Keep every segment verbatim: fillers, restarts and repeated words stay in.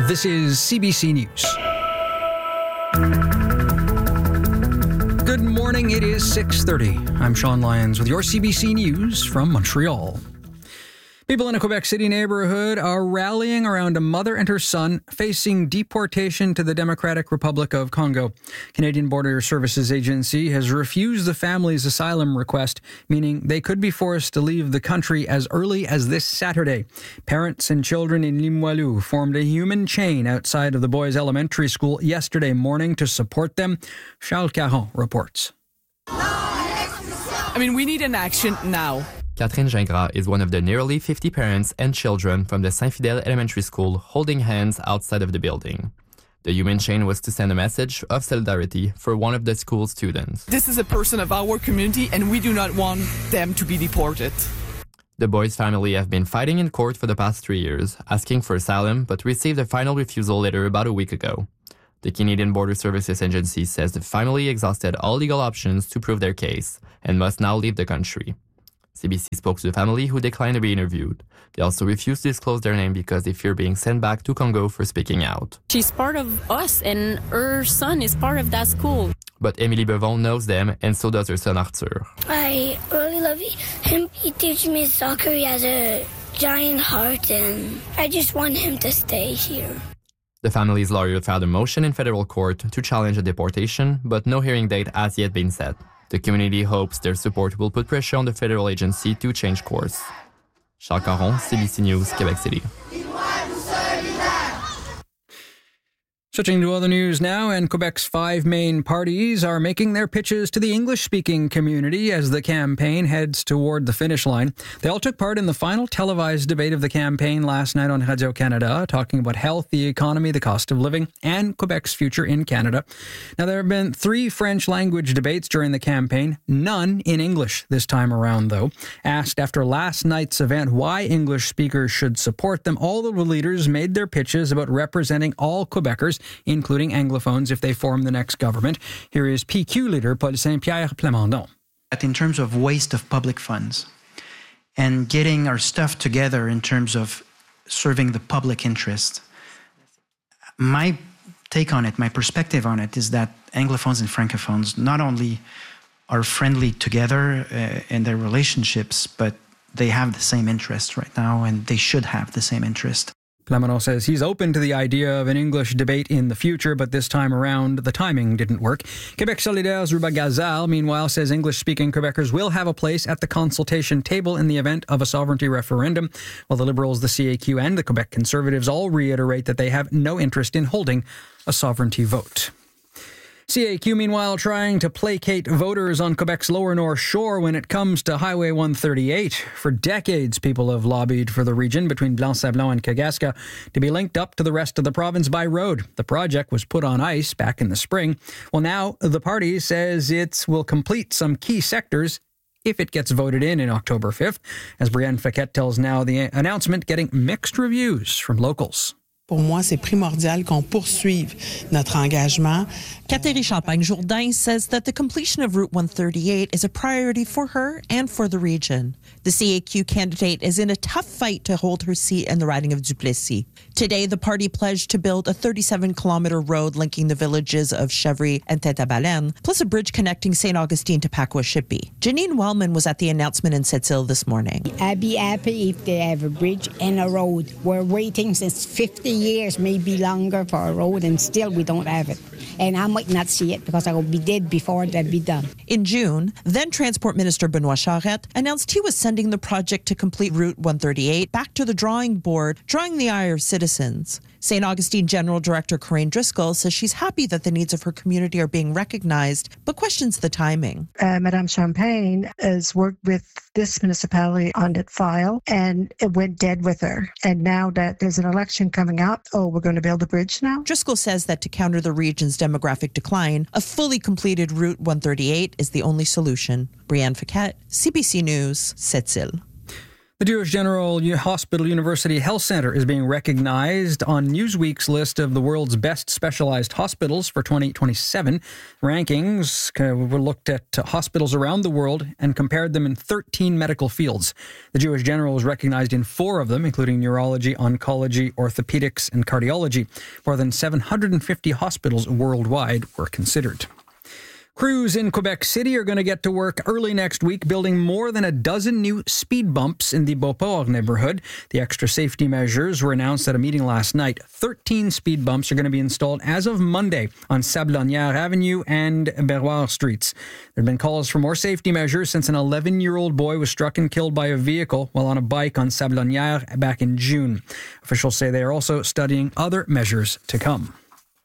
This is C B C News. Good morning, it is six thirty. I'm Sean Lyons with your C B C News from Montreal. People in a Quebec City neighborhood are rallying around a mother and her son facing deportation to the Democratic Republic of Congo. Canadian Border Services Agency has refused the family's asylum request, meaning they could be forced to leave the country as early as this Saturday. Parents and children in Limoilou formed a human chain outside of the boys' elementary school yesterday morning to support them. Charles Caron reports. I mean, we need an action now. Catherine Gingras is one of the nearly fifty parents and children from the Saint-Fidèle Elementary School holding hands outside of the building. The human chain was to send a message of solidarity for one of the school students. This is a person of our community and we do not want them to be deported. The boy's family have been fighting in court for the past three years, asking for asylum, but received a final refusal letter about a week ago. The Canadian Border Services Agency says the family exhausted all legal options to prove their case and must now leave the country. C B C spoke to the family, who declined to be interviewed. They also refused to disclose their name because they fear being sent back to Congo for speaking out. She's part of us, and her son is part of that school. But Emily Bevon knows them, and so does her son Arthur. I really love him. He teaches me soccer. He has a giant heart, and I just want him to stay here. The family's lawyer filed a motion in federal court to challenge the deportation, but no hearing date has yet been set. The community hopes their support will put pressure on the federal agency to change course. Charles Caron, C B C News, Quebec City. Switching to other news now, and Quebec's five main parties are making their pitches to the English-speaking community as the campaign heads toward the finish line. They all took part in the final televised debate of the campaign last night on Radio-Canada, talking about health, the economy, the cost of living, and Quebec's future in Canada. Now, there have been three French-language debates during the campaign, none in English this time around, though. Asked after last night's event why English speakers should support them, all the leaders made their pitches about representing all Quebecers, including Anglophones, if they form the next government. Here is P Q leader Paul Saint-Pierre Plamondon. In terms of waste of public funds and getting our stuff together in terms of serving the public interest, my take on it, my perspective on it is that Anglophones and Francophones not only are friendly together uh, in their relationships, but they have the same interest right now, and they should have the same interest. Plamondon says he's open to the idea of an English debate in the future, but this time around, the timing didn't work. Quebec Solidaire's Ruba Gazal, meanwhile, says English-speaking Quebecers will have a place at the consultation table in the event of a sovereignty referendum, while the Liberals, the C A Q, and the Quebec Conservatives all reiterate that they have no interest in holding a sovereignty vote. C A Q, meanwhile, trying to placate voters on Quebec's lower North Shore when it comes to Highway one thirty-eight. For decades, people have lobbied for the region between Blanc-Sablon and Kagaskia to be linked up to the rest of the province by road. The project was put on ice back in the spring. Well, now the party says it will complete some key sectors if it gets voted in in October fifth. As Brienne Faquette tells Now, the announcement getting mixed reviews from locals. Pour moi, c'est primordial qu'on poursuive notre engagement. Catherine Champagne-Jourdain says that the completion of Route one thirty-eight is a priority for her and for the region. The C A Q candidate is in a tough fight to hold her seat in the riding of Duplessis. Today, the party pledged to build a thirty-seven kilometer road linking the villages of Chevry and Tête-à-Baleine, plus a bridge connecting Saint Augustine to Pacoashippi. Janine Wellman was at the announcement in Sept-Îles this morning. I'd be happy if they have a bridge and a road. We're waiting since fifty years, maybe longer, for a road, and still we don't have it. And I might not see it because I will be dead before that be done. In June, then Transport Minister Benoit Charette announced he was sending the project to complete Route one thirty-eight back to the drawing board, drawing the ire of citizens. Saint Augustine General Director Corinne Driscoll says she's happy that the needs of her community are being recognized, but questions the timing. Uh, Madame Champagne has worked with this municipality on that file, and it went dead with her. And now that there's an election coming up, oh, we're going to build a bridge now? Driscoll says that to counter the region's demographic decline, a fully completed Route one thirty-eight is the only solution. Brienne Faquette, C B C News, Sept-Îles. The Jewish General Hospital University Health Center is being recognized on Newsweek's list of the world's best specialized hospitals for twenty twenty-seven. Rankings were looked at hospitals around the world and compared them in thirteen medical fields. The Jewish General was recognized in four of them, including neurology, oncology, orthopedics, and cardiology. More than seven hundred fifty hospitals worldwide were considered. Crews in Quebec City are going to get to work early next week building more than a dozen new speed bumps in the Beauport neighborhood. The extra safety measures were announced at a meeting last night. thirteen speed bumps are going to be installed as of Monday on Sablonnière Avenue and Berroir Streets. There have been calls for more safety measures since an eleven-year-old boy was struck and killed by a vehicle while on a bike on Sablonnière back in June. Officials say they are also studying other measures to come.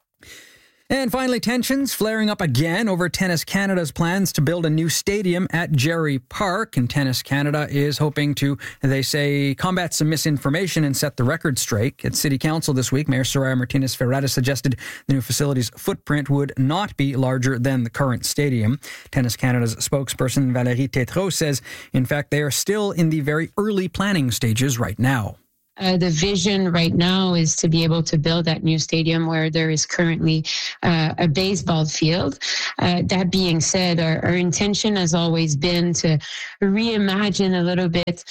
And finally, tensions flaring up again over Tennis Canada's plans to build a new stadium at Gerry Park. And Tennis Canada is hoping to, they say, combat some misinformation and set the record straight. At City Council this week, Mayor Soraya Martinez-Ferreira suggested the new facility's footprint would not be larger than the current stadium. Tennis Canada's spokesperson, Valérie Tétrault, says, in fact, they are still in the very early planning stages right now. Uh, the vision right now is to be able to build that new stadium where there is currently uh, a baseball field. Uh, that being said, our, our intention has always been to reimagine a little bit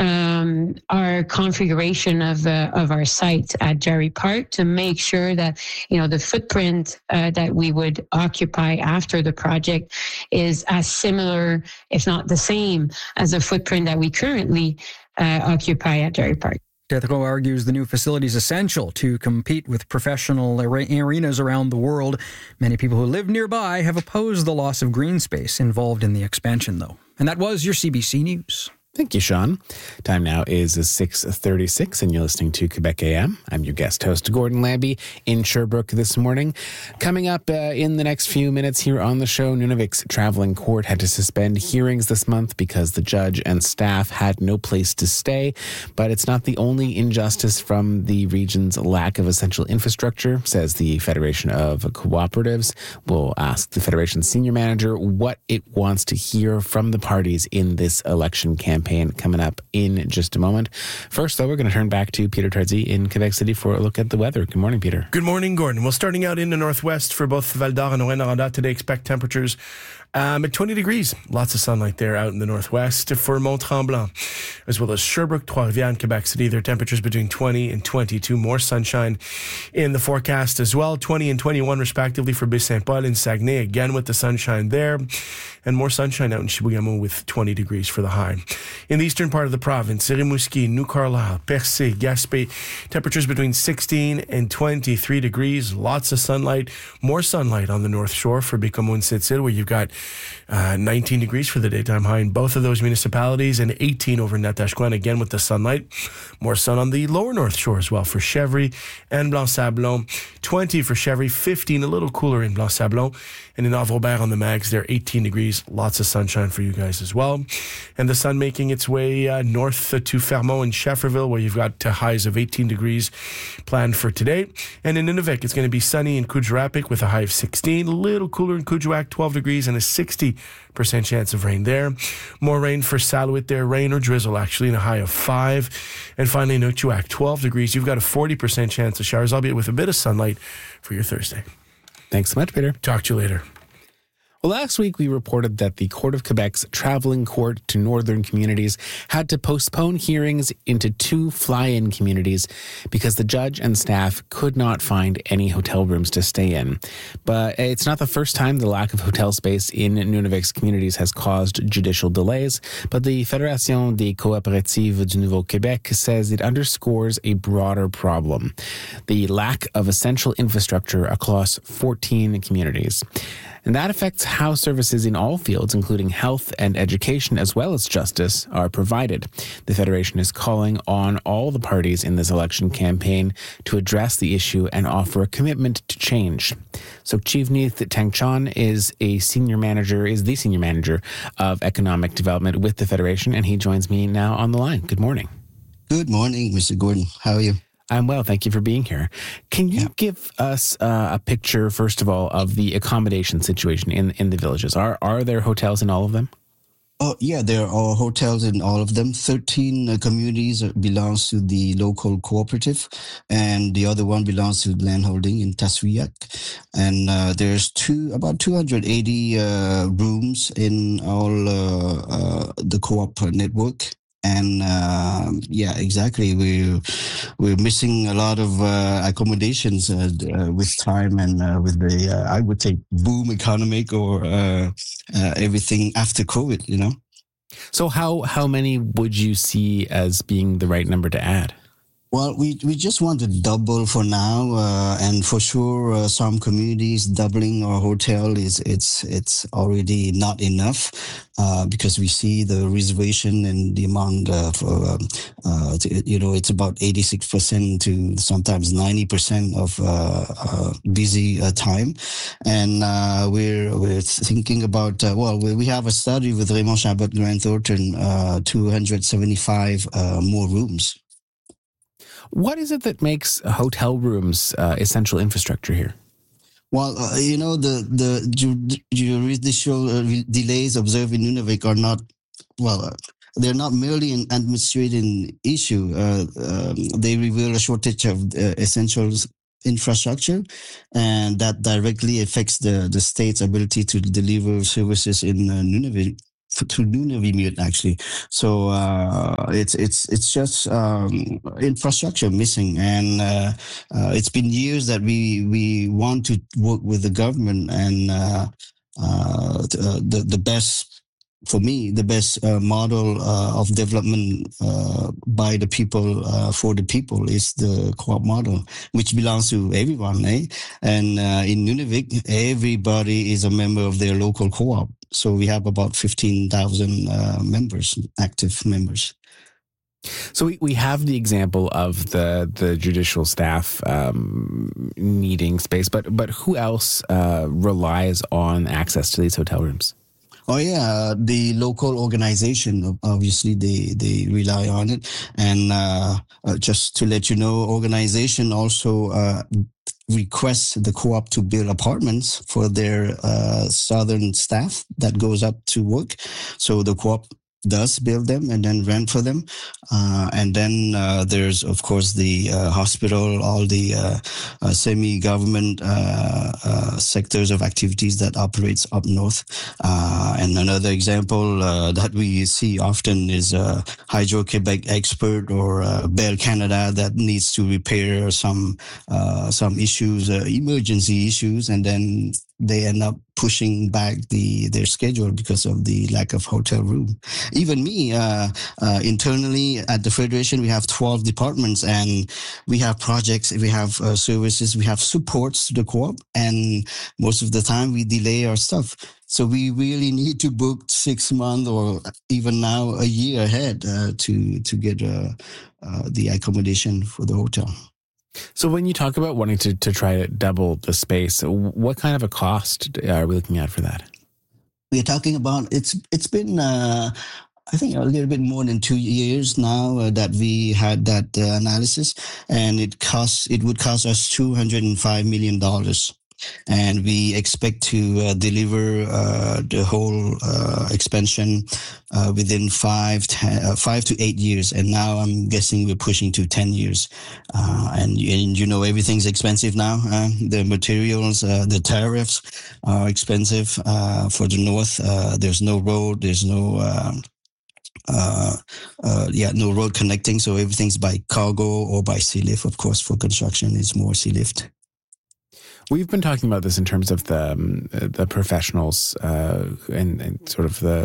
um, our configuration of uh, of our site at Gerry Park to make sure that, you know, the footprint uh, that we would occupy after the project is as similar, if not the same, as the footprint that we currently uh, occupy at Gerry Park. Tétrault argues the new facility is essential to compete with professional arenas around the world. Many people who live nearby have opposed the loss of green space involved in the expansion, though. And that was your C B C News. Thank you, Sean. Time now is six thirty-six, and you're listening to Quebec A M. I'm your guest host, Gordon Lambie, in Sherbrooke this morning. Coming up uh, in the next few minutes here on the show, Nunavut's traveling court had to suspend hearings this month because the judge and staff had no place to stay. But it's not the only injustice from the region's lack of essential infrastructure, says the Federation of Cooperatives. We'll ask the Federation's senior manager what it wants to hear from the parties in this election campaign. Campaign coming up in just a moment. First, though, we're going to turn back to Peter Tarzi in Quebec City for a look at the weather. Good morning, Peter. Good morning, Gordon. Well, starting out in the northwest for both Val-d'Or and Rouyn-Noranda today, expect temperatures Um, at twenty degrees. Lots of sunlight there out in the northwest. For Mont-Tremblant, as well as Sherbrooke, Trois-Rivières, and Quebec City, their temperatures between twenty and twenty-two. More sunshine in the forecast as well. twenty and twenty-one, respectively, for Baie-Saint-Paul and Saguenay, again with the sunshine there. And more sunshine out in Chibougamau with twenty degrees for the high. In the eastern part of the province, Rimouski, New Carlisle, Percé, Gaspé, temperatures between sixteen and twenty-three degrees. Lots of sunlight. More sunlight on the north shore for Bécomo and Sept-Îles, where you've got Uh, nineteen degrees for the daytime high in both of those municipalities, and eighteen over Natashquan, again with the sunlight. More sun on the lower north shore as well for Chevry and Blanc-Sablon. twenty for Chevry, fifteen, a little cooler in Blanc-Sablon. And in Havre-Aubert on the Mags, there eighteen degrees. Lots of sunshine for you guys as well. And the sun making its way uh, north uh, to Fermont and Schefferville, where you've got uh, highs of eighteen degrees planned for today. And in Nunavut, it's going to be sunny in Kuujjuaq with a high of sixteen. A little cooler in Kuujjuaq, twelve degrees, and a sixty percent chance of rain there. More rain for Salouet there, rain or drizzle actually, and a high of five. And finally, Nukuak, twelve degrees. You've got a forty percent chance of showers, albeit with a bit of sunlight for your Thursday. Thanks so much, Peter. Talk to you later. Well, last week we reported that the Court of Quebec's traveling court to northern communities had to postpone hearings into two fly-in communities because the judge and staff could not find any hotel rooms to stay in. But it's not the first time the lack of hotel space in Nunavut's communities has caused judicial delays, but the Fédération des Coopératives du Nouveau-Québec says it underscores a broader problem: the lack of essential infrastructure across fourteen communities. And that affects how services in all fields, including health and education, as well as justice, are provided. The Federation is calling on all the parties in this election campaign to address the issue and offer a commitment to change. So Chivneeth Tangchon is a senior manager, is the senior manager of economic development with the Federation, and he joins me now on the line. Good morning. Good morning, Mister Gordon. How are you? I'm well. Thank you for being here. Can you yeah. give us uh, a picture, first of all, of the accommodation situation in, in the villages? Are are there hotels in all of them? Oh, yeah, there are hotels in all of them. thirteen uh, communities belongs to the local cooperative, and the other one belongs to landholding in Taswiak. And uh, there's two about two hundred eighty uh, rooms in all uh, uh, the co-op network. And uh, yeah, exactly. We're we're missing a lot of uh, accommodations uh, uh, with time and uh, with the uh, I would say boom economic or uh, uh, everything after COVID. You know. So how how many would you see as being the right number to add? Well, we, we just want to double for now, uh, and for sure, uh, some communities doubling our hotel is it's it's already not enough uh, because we see the reservation and the amount of uh, uh, you know it's about eighty-six percent to sometimes ninety percent of uh, uh, busy uh, time, and uh, we're we're thinking about uh, well we, we have a study with Raymond Chabot Grant Thornton, uh, two hundred seventy-five uh, more rooms. What is it that makes hotel rooms uh, essential infrastructure here? Well, uh, you know, the, the ju- judicial uh, delays observed in Nunavik are not, well, uh, they're not merely an administrative issue. Uh, um, they reveal a shortage of uh, essential infrastructure, and that directly affects the, the state's ability to deliver services in uh, Nunavik. To Nunavimut, actually. So uh, it's it's it's just um, infrastructure missing, and uh, uh, it's been years that we we want to work with the government, and uh, uh, the the best. For me, the best uh, model uh, of development uh, by the people uh, for the people is the co-op model, which belongs to everyone. Eh? And uh, in Nunavik, everybody is a member of their local co-op. So we have about fifteen thousand uh, members, active members. So we, we have the example of the the judicial staff um, needing space, but but who else uh, relies on access to these hotel rooms? Oh yeah, the local organization, obviously they, they rely on it. And uh, uh, just to let you know, organization also uh, requests the co-op to build apartments for their uh, southern staff that goes up to work. So the co-op does build them and then rent for them. Uh, and then uh, there's, of course, the uh, hospital, all the uh, uh, semi-government uh, uh, sectors of activities that operates up north. Uh, and another example uh, that we see often is uh, Hydro-Quebec expert or uh, Bell Canada that needs to repair some uh, some issues, uh, emergency issues, and then they end up pushing back the their schedule because of the lack of hotel room. Even me, uh, uh, internally at the Federation, we have twelve departments, and we have projects, we have uh, services, we have supports to the co-op, and most of the time we delay our stuff. So we really need to book six months or even now a year ahead uh, to to get uh, uh, the accommodation for the hotel. So when you talk about wanting to, to try to double the space, what kind of a cost are we looking at for that? We're talking about, it's it's been, uh, I think, a little bit more than two years now uh, that we had that uh, analysis, and it costs, it would cost us two hundred five million dollars. And we expect to uh, deliver uh, the whole uh, expansion uh, within five, ten, uh, five to eight years. And now I'm guessing we're pushing to ten years. Uh, and, and you know, everything's expensive now. Uh, the materials, uh, the tariffs are expensive uh, for the north. Uh, there's no road. There's no... Uh, Uh, uh, yeah, no road connecting. So everything's by cargo or by sea lift. Of course, for construction, it's more sea lift. We've been talking about this in terms of the um, the professionals uh, and, and sort of the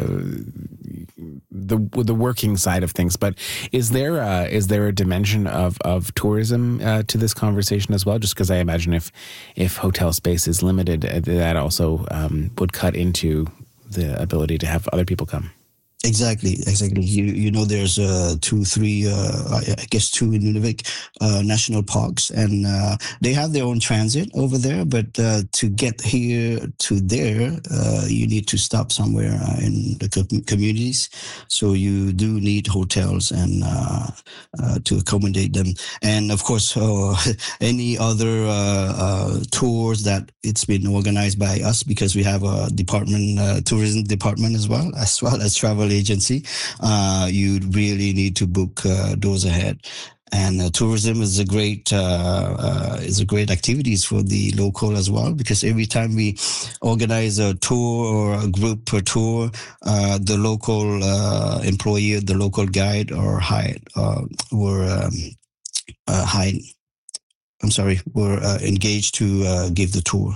the the working side of things. But is there a, is there a dimension of of tourism uh, to this conversation as well? Just because I imagine if if hotel space is limited, that also um, would cut into the ability to have other people come. Exactly, exactly. You you know, there's uh, two, three, uh, I guess two in Nunavik uh, national parks, and uh, they have their own transit over there. But uh, to get here to there, uh, you need to stop somewhere uh, in the com- communities. So you do need hotels and uh, uh, to accommodate them, and of course, uh, any other uh, uh, tours that it's been organized by us, because we have a department, uh, tourism department as well, as well as travel agency. Uh, you really need to book uh, those ahead. And uh, tourism is a great uh, uh, is a great activities for the local as well, because every time we organize a tour or a group per tour, uh, the local uh, employee, the local guide, or hired uh, were um, uh, hired. I'm sorry, were uh, engaged to uh, give the tour.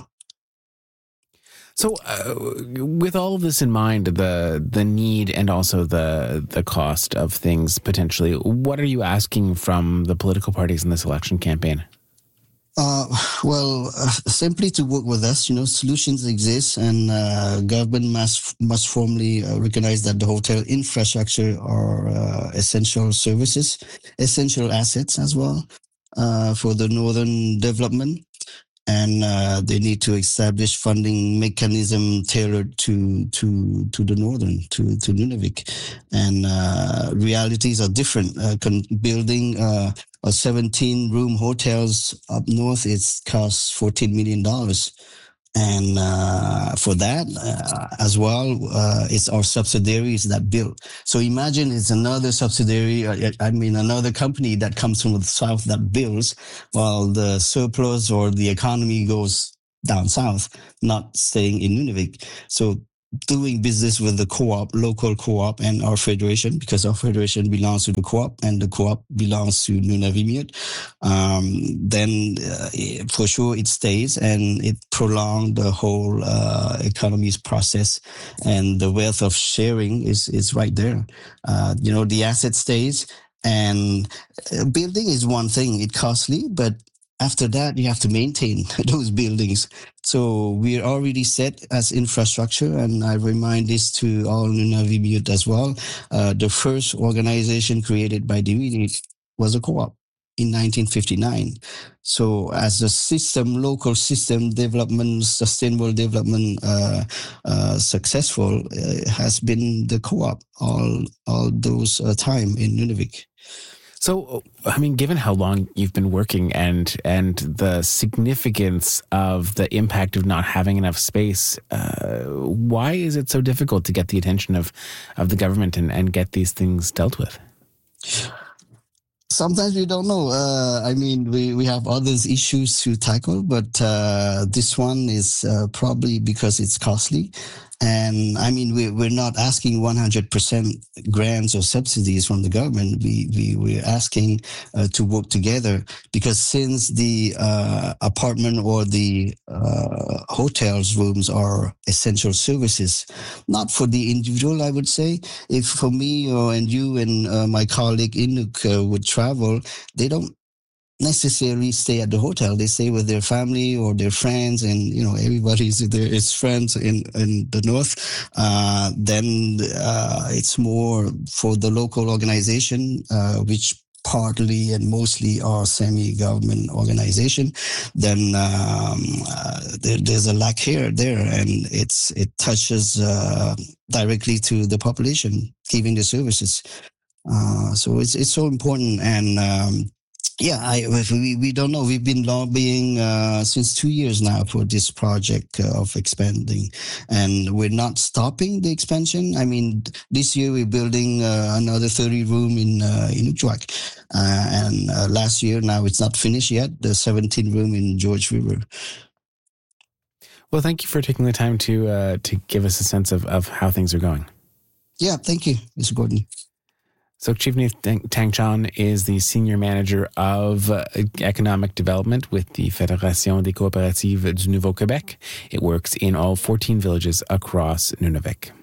So, uh, with all of this in mind, the the need and also the the cost of things potentially, what are you asking from the political parties in this election campaign? Uh, well, uh, simply to work with us. You know, solutions exist, and uh, government must must formally uh, recognize that the hotel infrastructure are uh, essential services, essential assets as well uh, for the northern development. And uh, they need to establish funding mechanism tailored to to to the northern, to to Nunavik. And uh, realities are different. Uh, con- building uh, a seventeen room hotels up north, it costs fourteen million dollars. And uh, for that uh, as well, uh, it's our subsidiaries that build. So imagine it's another subsidiary, uh, I mean, another company that comes from the south that builds, while the surplus or the economy goes down south, not staying in Nunavik. So doing business with the co-op, local co-op, and our federation, because our federation belongs to the co-op and the co-op belongs to Nunavimut, um, then uh, for sure it stays, and it prolongs the whole uh, economy's process, and the wealth of sharing is, is right there. Uh, you know, the asset stays, and building is one thing, it's costly, but after that, you have to maintain those buildings. So we're already set as infrastructure, and I remind this to all Nunavimut as well. Uh, the first organization created by D V D was a co-op in nineteen fifty-nine. So as a system, local system development, sustainable development, uh, uh, successful uh, has been the co-op all all those uh, time in Nunavik. So, I mean, given how long you've been working and and the significance of the impact of not having enough space, uh, why is it so difficult to get the attention of, of the government and, and get these things dealt with? Sometimes we don't know. Uh, I mean, we, we have other issues to tackle, but uh, this one is uh, probably because it's costly. And I mean, we, we're not asking one hundred percent grants or subsidies from the government. We, we, we're asking uh, to work together, because since the uh, apartment or the uh, hotels rooms are essential services, not for the individual, I would say. If for me or and you and uh, my colleague Inuk uh, would travel, they don't necessarily stay at the hotel. They stay with their family or their friends, and you know, everybody's there is friends in in the north. Uh, then uh, it's more for the local organization, uh, which partly and mostly are semi-government organization. Then um, uh, there, there's a lack here there, and it's it touches uh, directly to the population giving the services. Uh, so it's it's so important. And um, Yeah, I, we, we don't know. We've been lobbying uh, since two years now for this project uh, of expanding, and we're not stopping the expansion. I mean, this year we're building uh, another thirty room in uh, Inukjuak, uh, and uh, last year, now it's not finished yet, the seventeen room in George River. Well, thank you for taking the time to uh, to give us a sense of, of how things are going. Yeah, thank you, Mister Gordon. So Chivneith Tangchon is the Senior Manager of uh, Economic Development with the Fédération des Coopératives du Nouveau-Québec. It works in all fourteen villages across Nunavik.